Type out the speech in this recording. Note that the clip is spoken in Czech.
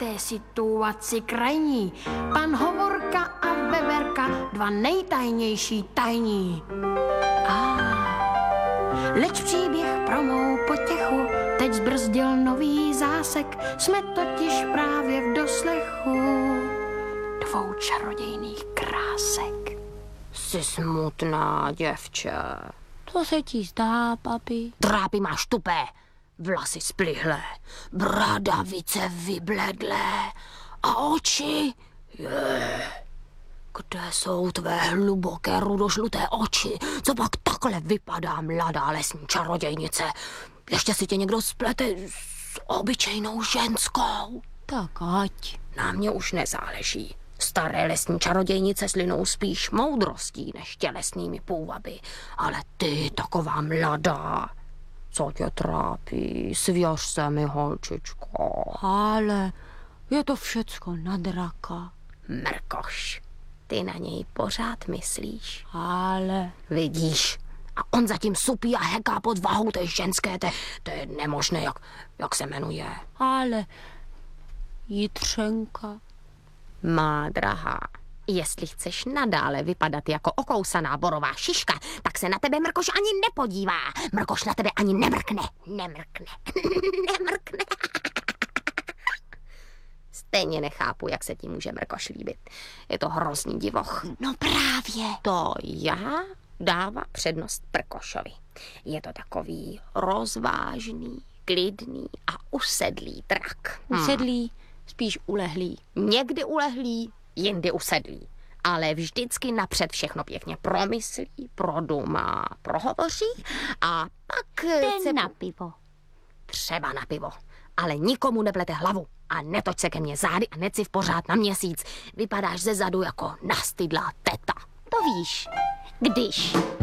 té situaci krajní. Pan Hovorka a Veverka, dva nejtajnější tajní. Leč příběh pro mou potěchu teď zbrzdil nový zásek. Jsme totiž právě v doslechu dvou čarodějných krásek. Jsi smutná, děvče. To se ti zdá, papi. Trápy máš tupé, vlasy splihlé, bradavice vybledlé a oči. Kde jsou tvé hluboké rudožluté oči? Co pak takhle vypadá mladá lesní čarodějnice? Ještě si tě někdo splete s obyčejnou ženskou. Tak ať. Na mě už nezáleží. Staré lesní čarodějnice slinou spíš moudrostí než tělesnými půvaby. Ale ty, taková mladá, co tě trápí? Svěř se mi, holčičko. Ale je to všecko na draka. Mrkoš, ty na něj pořád myslíš. Ale Vidíš, a on zatím supí a heká pod váhou té ženské, to je nemožné, jak se jmenuje. ale Jitřenka. Má drahá, jestli chceš nadále vypadat jako okousaná borová šiška, tak se na tebe Mrkoš ani nepodívá. Mrkoš na tebe ani nemrkne. Nemrkne. Stejně nechápu, jak se ti může Mrkoš líbit. Je to hrozný divoch. No právě. To já dává přednost Prkošovi. Je to takový rozvážný, klidný a usedlý drak. Usedlý, spíš ulehlý. Někdy ulehlý, jindy usedlý. Ale vždycky napřed všechno pěkně promyslí, produmá, prohovoří a pak Ten na pivo. třeba na pivo. Ale nikomu neplete hlavu a netoč se ke mně zády a neciv pořád na měsíc. Vypadáš ze zadu jako nastydlá teta. To víš, když